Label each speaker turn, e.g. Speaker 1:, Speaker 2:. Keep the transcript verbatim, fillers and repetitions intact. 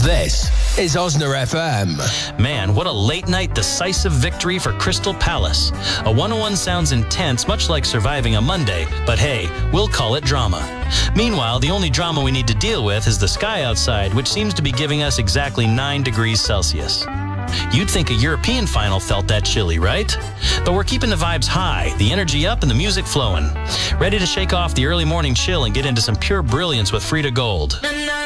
Speaker 1: This is Osner F M.
Speaker 2: Man, what a late-night decisive victory for Crystal Palace. A one oh one sounds intense, much like surviving a Monday, but hey, we'll call it drama. Meanwhile, the only drama we need to deal with is the sky outside, which seems to be giving us exactly nine degrees Celsius. You'd think a European final felt that chilly, right? But we're keeping the vibes high, the energy up, and the music flowing. Ready to shake off the early morning chill and get into some pure brilliance with Frida Gold.